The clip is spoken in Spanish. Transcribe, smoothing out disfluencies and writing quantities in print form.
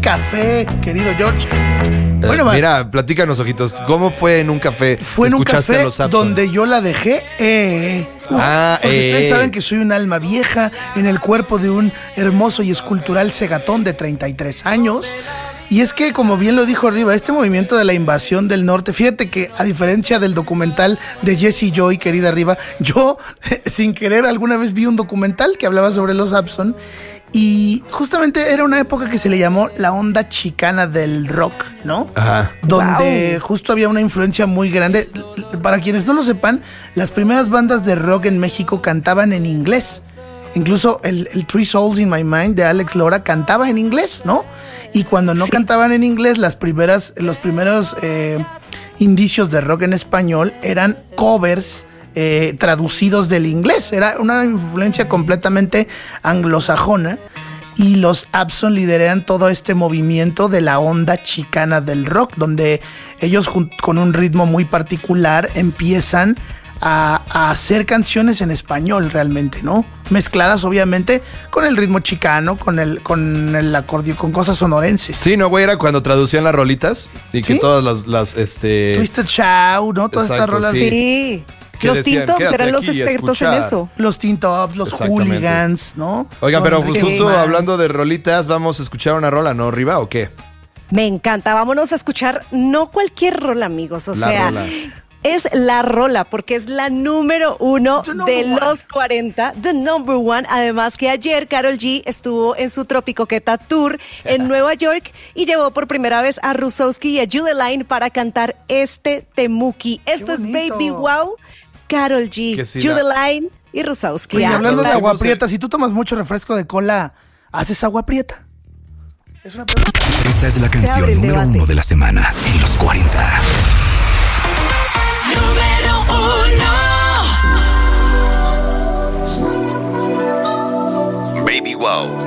café, querido George. Bueno, mira, platícanos, ojitos. ¿Cómo fue en un café? Fue en un café donde yo la dejé. Porque ustedes saben que soy un alma vieja en el cuerpo de un hermoso y escultural segatón de 33 años. Y es que, como bien lo dijo Riva, este movimiento de la invasión del norte, fíjate que a diferencia del documental de Jesse Joy, querida Riva, yo sin querer alguna vez vi un documental que hablaba sobre los Abson y justamente era una época que se le llamó la onda chicana del rock, ¿no? Ajá. Donde justo había una influencia muy grande. Para quienes no lo sepan, las primeras bandas de rock en México cantaban en inglés. Incluso el Three Souls in My Mind de Alex Lora cantaba en inglés, ¿no? Y cuando no cantaban en inglés, los primeros indicios de rock en español eran covers traducidos del inglés. Era una influencia completamente anglosajona. Y los Abson lideran todo este movimiento de la onda chicana del rock, donde ellos con un ritmo muy particular empiezan a hacer canciones en español realmente, ¿no? Mezcladas obviamente con el ritmo chicano, con el acordeón, con cosas sonorenses. Sí, no, güey, era cuando traducían las rolitas y que todas las Twisted Shout, ¿no? Todas estas rolas. Sí. Los Teen Tops eran los expertos en eso. Los Teen Tops, los Hooligans, ¿no? Oigan, pero justo hablando de rolitas, vamos a escuchar una rola, ¿no, Riva, o qué? Me encanta, vámonos a escuchar no cualquier rola, amigos, rola. Es la rola, porque es la número 1 de los 40, the number one. Además que ayer Karol G estuvo en su Tropicoqueta Tour en Nueva York y llevó por primera vez a Rusowski y a Judeline para cantar este temuki. Esto es Baby Wow, Karol G, Judeline y Rusowski. Oye, hablando de agua prieta, si tú tomas mucho refresco de cola, ¿haces agua prieta? ¿Es una pregunta? Esta es la canción número 1 de la semana en los 40. Número 1. Baby Wow.